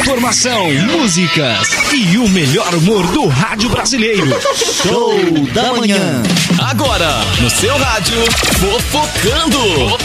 Informação, músicas e o melhor humor do rádio brasileiro. Show da manhã. Agora, no seu rádio, Fofocando.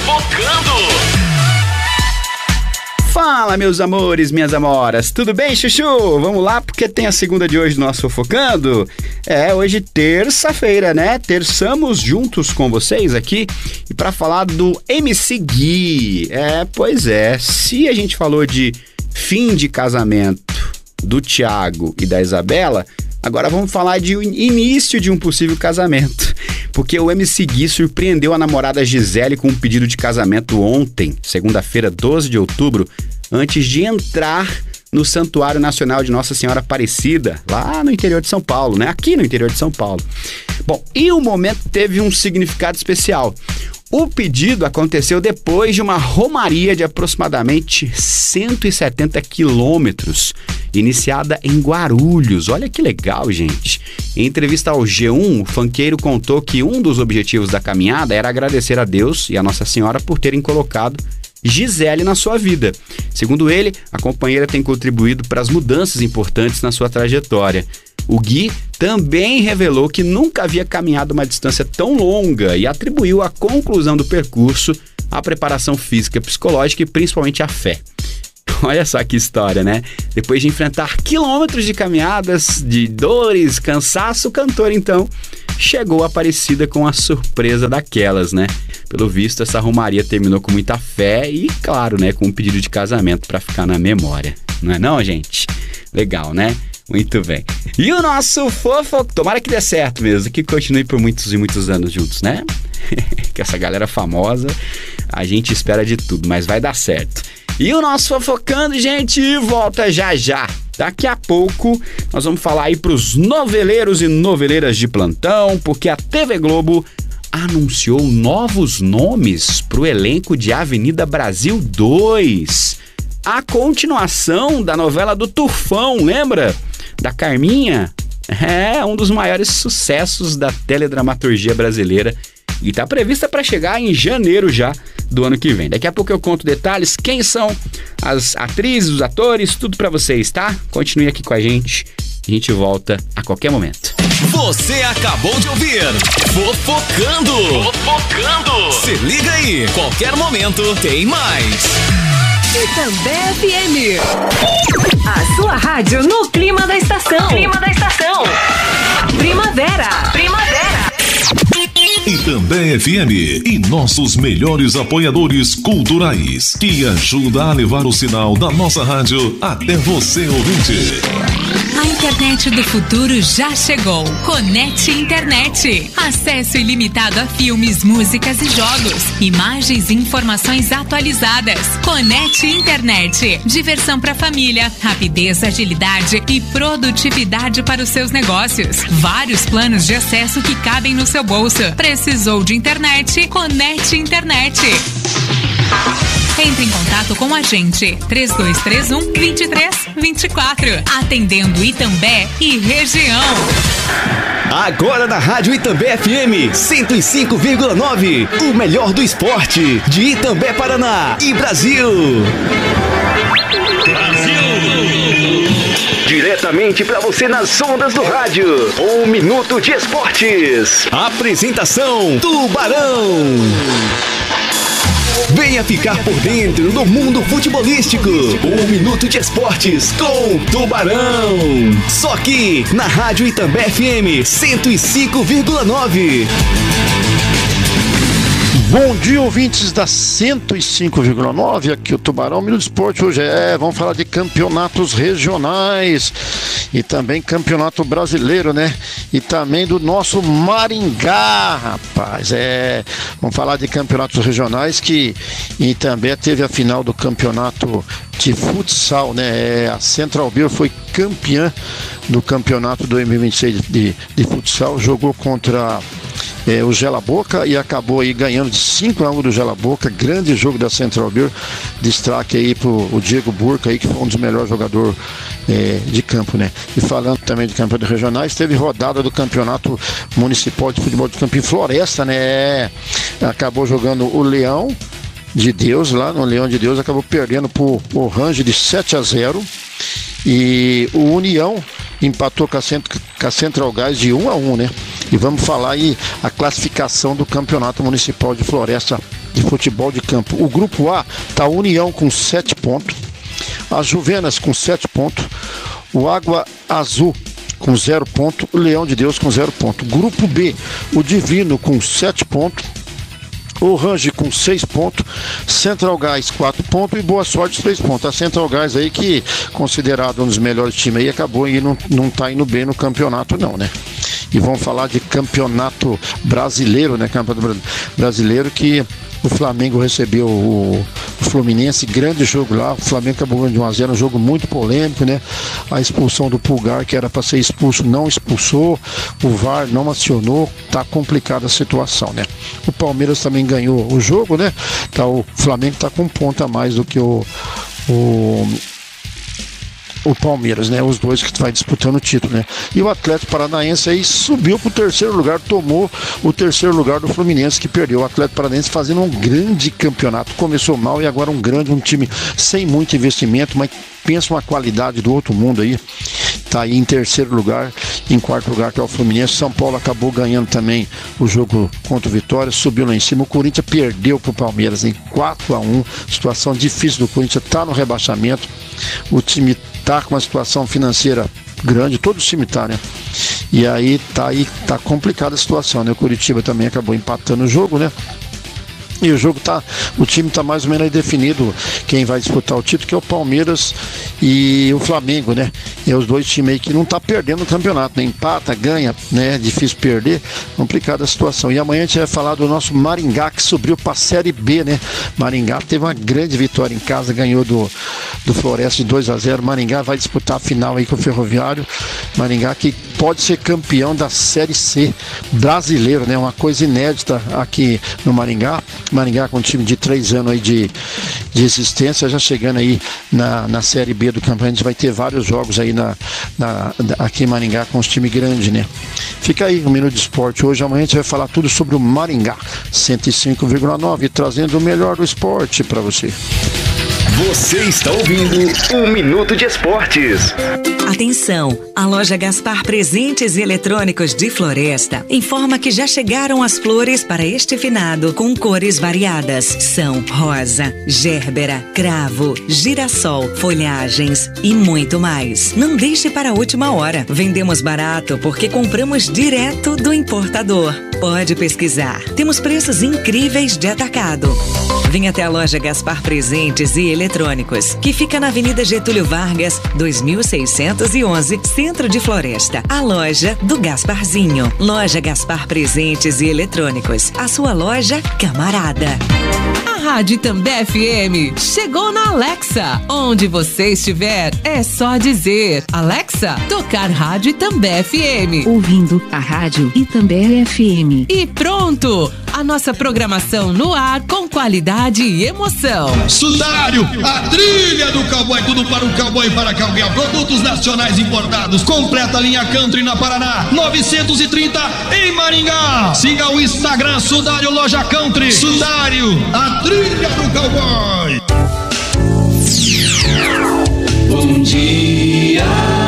Fala, meus amores, minhas amoras, tudo bem, Chuchu? Vamos lá, porque tem a segunda de hoje do nosso Fofocando. Hoje terça-feira, né? Terçamos juntos com vocês aqui e para falar do MC Gui. Pois é, se a gente falou de fim de casamento do Thiago e da Isabela, agora vamos falar de início de um possível casamento. Porque o MC Gui surpreendeu a namorada Gisele com um pedido de casamento ontem, segunda-feira, 12 de outubro, antes de entrar no Santuário Nacional de Nossa Senhora Aparecida, lá no interior de São Paulo, né? Aqui no interior de São Paulo. Bom, e o momento teve um significado especial. O pedido aconteceu depois de uma romaria de aproximadamente 170 quilômetros, iniciada em Guarulhos. Olha que legal, gente. Em entrevista ao G1, o funkeiro contou que um dos objetivos da caminhada era agradecer a Deus e a Nossa Senhora por terem colocado Gisele na sua vida. Segundo ele, a companheira tem contribuído para as mudanças importantes na sua trajetória. O Gui também revelou que nunca havia caminhado uma distância tão longa e atribuiu a conclusão do percurso à preparação física, psicológica e principalmente à fé. Olha só que história, né? Depois de enfrentar quilômetros de caminhadas, de dores, cansaço, o cantor, então, chegou à Aparecida com a surpresa daquelas, né? Pelo visto, essa romaria terminou com muita fé e, claro, né, com um pedido de casamento para ficar na memória. Não é não, gente? Legal, né? Muito bem. E o nosso fofo, tomara que dê certo mesmo, que continue por muitos e muitos anos juntos, né? Que essa galera famosa, a gente espera de tudo, mas vai dar certo. E o nosso Fofocando, gente, volta já já. Daqui a pouco nós vamos falar aí pros noveleiros e noveleiras de plantão, porque a TV Globo anunciou novos nomes pro elenco de Avenida Brasil 2. A continuação da novela do Tufão, lembra? Da Carminha? Um dos maiores sucessos da teledramaturgia brasileira e tá prevista para chegar em janeiro já do ano que vem. Daqui a pouco eu conto detalhes, quem são as atrizes, os atores, tudo para vocês, tá? Continue aqui com a gente volta a qualquer momento. Você acabou de ouvir Fofocando. Se liga aí, qualquer momento tem mais. Itambé FM. A sua rádio no clima da estação. Primavera. Itambé FM e nossos melhores apoiadores culturais que ajudam a levar o sinal da nossa rádio até você, ouvinte. A internet do futuro já chegou. Conecte Internet. Acesso ilimitado a filmes, músicas e jogos. Imagens e informações atualizadas. Conecte Internet. Diversão para a família, rapidez, agilidade e produtividade para os seus negócios. Vários planos de acesso que cabem no seu bolso. Precisou de internet? Conecte Internet. Entre em contato com a gente, 3231-2324, atendendo Itambé e região. Agora na Rádio Itambé FM 105,9, o melhor do esporte de Itambé, Paraná e Brasil. Diretamente para você nas ondas do rádio, 1 minuto de esportes. Apresentação Tubarão. Venha ficar por dentro do mundo futebolístico. 1 minuto de esportes com Tubarão. Só aqui na Rádio Itambé FM 105,9. Bom dia, ouvintes da 105,9, aqui o Tubarão, Minuto de Esporte. Hoje vamos falar de campeonatos regionais e também campeonato brasileiro, né? E também do nosso Maringá, rapaz. Vamos falar de campeonatos regionais e também teve a final do campeonato de futsal, né? A Central Beer foi campeã do campeonato 2026 de futsal, jogou contra o Gela Boca e acabou aí ganhando de 5-1 do Gela Boca. Grande jogo da Central Beer. Destaque aí pro Diego Burca aí, que foi um dos melhores jogadores de campo, né? E falando também de campeonatos regionais, teve rodada do campeonato municipal de futebol de campo em Floresta, né? Acabou jogando o Leão de Deus, lá no Leão de Deus, acabou perdendo por Range de 7-0. E o União empatou com a Central Gás de 1-1, né? E vamos falar aí a classificação do Campeonato Municipal de Floresta de Futebol de Campo. O grupo A tá a União com 7 pontos, a Juvenas com 7 pontos, o Água Azul com 0 ponto, o Leão de Deus com 0 ponto. Grupo B, o Divino com 7 pontos, o Range com 6 pontos, Central Gás 4 pontos e Boa Sorte 3 pontos. A Central Gás aí, que considerado um dos melhores times aí, acabou e não tá indo bem no campeonato não, né? E vamos falar de campeonato brasileiro, né? Campeonato brasileiro, que o Flamengo recebeu o Fluminense, grande jogo lá. O Flamengo acabou ganhando de 1-0, um jogo muito polêmico, né? A expulsão do Pulgar, que era para ser expulso, não expulsou. O VAR não acionou. Tá complicada a situação, né? O Palmeiras também ganhou o jogo, né? Tá, o Flamengo tá com um ponto a mais do que o Palmeiras, né? Os dois que vai disputando o título, né? E o Atlético Paranaense aí subiu pro 3º lugar, tomou o 3º lugar do Fluminense, que perdeu. O Atlético Paranaense fazendo um grande campeonato. Começou mal e agora um time sem muito investimento, mas pensa uma qualidade do outro mundo aí. Tá aí em 3º lugar, em 4º lugar que é o Fluminense. São Paulo acabou ganhando também o jogo contra o Vitória, subiu lá em cima. O Corinthians perdeu pro Palmeiras em 4-1. Situação difícil do Corinthians, tá no rebaixamento. O time tá com uma situação financeira grande, todo o time tá, né? E aí tá complicada a situação, né? O Curitiba também acabou empatando o jogo, né? E o time tá mais ou menos aí definido quem vai disputar o título, que é o Palmeiras e o Flamengo, né? E os dois times aí que não tá perdendo o campeonato, né? Empata, ganha, né? É difícil perder, complicada a situação. E amanhã a gente vai falar do nosso Maringá, que subiu pra Série B, né? Maringá teve uma grande vitória em casa, ganhou do Floresta de 2-0. Maringá vai disputar a final aí com o Ferroviário. Maringá que pode ser campeão da Série C brasileiro, né? Uma coisa inédita aqui no Maringá. Maringá com um time de 3 anos aí de existência, já chegando aí na Série B do campeonato. A gente vai ter vários jogos aí aqui em Maringá com os times grandes, né? Fica aí no Minuto de Esporte. Hoje, amanhã a gente vai falar tudo sobre o Maringá 105,9, trazendo o melhor do esporte para você. Você está ouvindo um Minuto de Esportes. Atenção! A loja Gaspar Presentes e Eletrônicos de Floresta informa que já chegaram as flores para este finado com cores variadas. São rosa, gérbera, cravo, girassol, folhagens e muito mais. Não deixe para a última hora. Vendemos barato porque compramos direto do importador. Pode pesquisar. Temos preços incríveis de atacado. Venha até a loja Gaspar Presentes e Eletrônicos, que fica na Avenida Getúlio Vargas, 2611, Centro de Floresta. A loja do Gasparzinho. Loja Gaspar Presentes e Eletrônicos. A sua loja camarada. A Rádio Itambé FM chegou na Alexa. Onde você estiver, é só dizer: Alexa, tocar Rádio Itambé FM. Ouvindo a Rádio Itambé FM. E pronto! A nossa programação no ar com qualidade e emoção. Sudário, a trilha do cowboy, tudo para o cowboy e para cowboy. Produtos nacionais importados. Completa a linha Country na Paraná, 930 em Maringá. Siga o Instagram Sudário Loja Country. Sudário, a trilha do cowboy. Bom dia.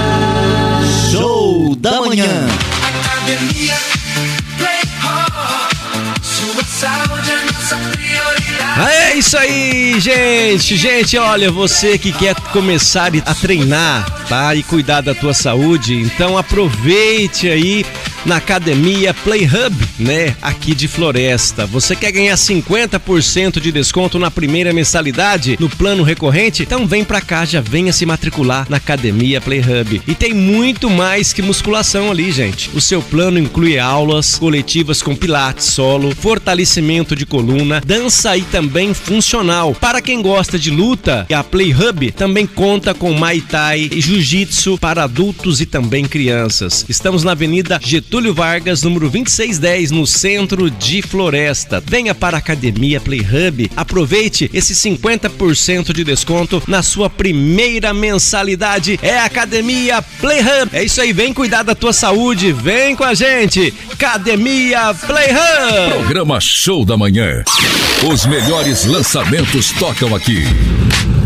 Show da manhã. Academia Play Hard, sua saúde é nossa prioridade. É isso aí, gente, olha, você que quer começar a treinar, tá? E cuidar da tua saúde, então aproveite aí na Academia Play Hub, né? Aqui de Floresta. Você quer ganhar 50% de desconto na primeira mensalidade no plano recorrente? Então vem pra cá, já venha se matricular na Academia Play Hub. E tem muito mais que musculação ali, gente. O seu plano inclui aulas coletivas com pilates, solo, fortalecimento de coluna, dança e também funcional. Para quem gosta de luta, a Play Hub também conta com Muay Thai e Jiu-Jitsu para adultos e também crianças. Estamos na Avenida Getúlio Vargas, número 2610, no centro de Floresta. Venha para a Academia Play Hub. Aproveite esse 50% de desconto na sua primeira mensalidade. É a Academia Play Hub. É isso aí, vem cuidar da tua saúde. Vem com a gente. Academia Play Hub. Programa Show da Manhã. Os melhores lançamentos tocam aqui.